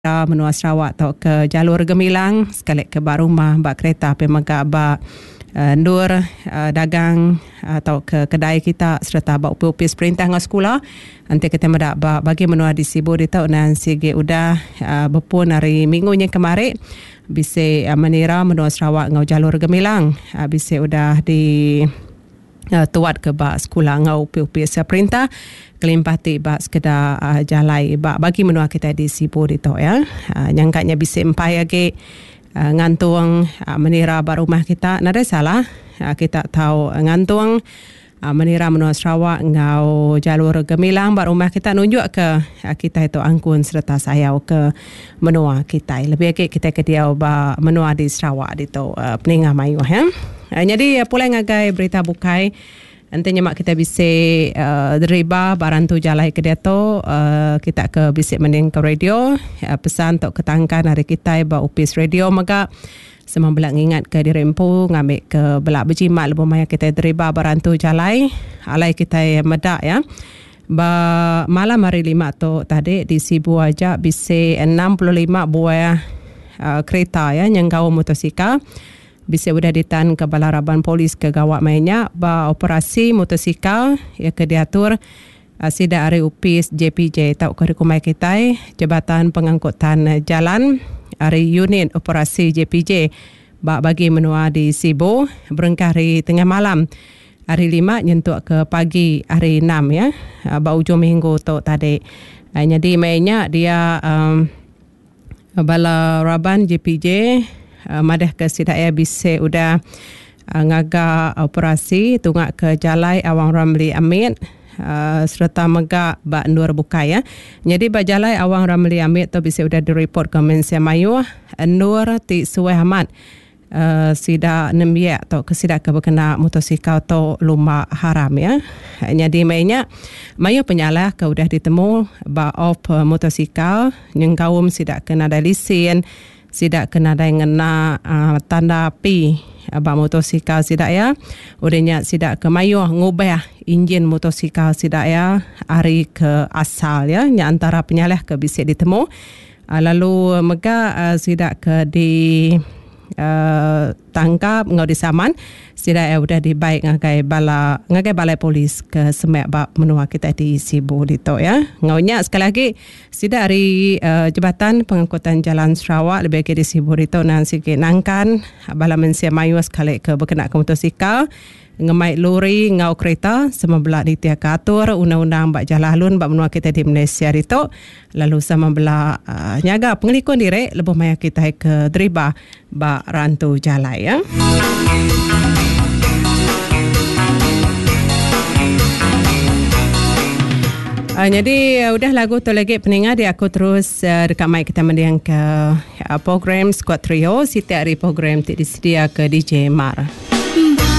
menua Sarawak atau ke jalur Gemilang sekali ke bak rumah bak kereta pergi megak bak ndur dagang atau ke kedai kita serta bak upis perintah dengan sekolah nanti kita mendak bagi menua di Sibu di tahun nan sigi udah berpun hari minggu yang kemarin bisa menira menua Sarawak ngau jalur Gemilang bisa udah di tuat ke bak sekolah ngau upis perintah kelimpati bak sekedar jalai bak bagi menua kita di Sibu di to ya nyangkanya bisa empai lagi ngantung menira bak rumah kita nada salah kita tahu ngantung menira menua Sarawak ngau jalur Gemilang bak rumah kita nunjuk ke kita itu angkun serta sayau ke menua kita lebih lagi kita ke dia bak menua di Sarawak di to peningah mayu ya jadi pulai ngagai berita bukai nantinya mak kita bisa deriba barantu jalai ke dia tu kita ke bisik mending ke radio pesan untuk ketangkan hari kita ba upis radio maka semua belak ingat ke dirempu ngambil ke belak berjimat lebih maya kita deriba barantu jalai alai kita medak ya ba malam hari 5 tu tadi di Sibu aja bisa 65 buah kereta ya yang gawa motosikal bisa sudah ditan ke balaraban polis ke gawat mainnya ba operasi motosikal ya ke diatur sida hari upis JPJ tau ke rekomai kita Jabatan Pengangkutan Jalan hari unit operasi JPJ ba bagi menua di Sibu berengkari tengah malam hari 5 nyentuk ke pagi hari 6 ya ba ujung minggu tu tadi jadi mainnya dia balaraban JPJ madah ke sidaya bisa udah ngaga operasi tungak ke jalai Awang Ramli Amit serta megak bak nur buka ya jadi bak jalai Awang Ramli Amit tu bisa udah direport ke Mensia Mayu nur ti suai amat sida nembiak atau kesida ke berkena motosikal atau lumba haram ya jadi mainnya mayu penyalah ke udah ditemu bak off motosikal yang kaum sida kena ada lesen sidak kena ada ngena tanda api abang motosikal sidak ya udahnya sidak ke mayu ngubah enjin motosikal sidak ya hari ke asal ya nya antara penyalih ke bisa ditemu lalu mega sidak ke di tangkap ngau disaman sidak ya udah dibaik ngagai balai polis ke semek bab menua kita di Sibu dito ya ngaunya sekali lagi sidak hari Jabatan Pengangkutan Jalan Sarawak lebih lagi di Sibu dito nan sikit nangkan bala Mensia Mayu sekali ke berkena ke motosikal ngemai lori ngau kereta sama belak ditiak atur undang-undang bak jalalun bak menua kita di Malaysia dito lalu sama belak nyaga pengelikun diri lebih maya kita ke deriba bak rantu jalai ya jadi udah lagu tu lagi peningat dia aku terus dekat mic kita mendiang ke program Squad Trio setiap hari program disediakan ke DJ Mar.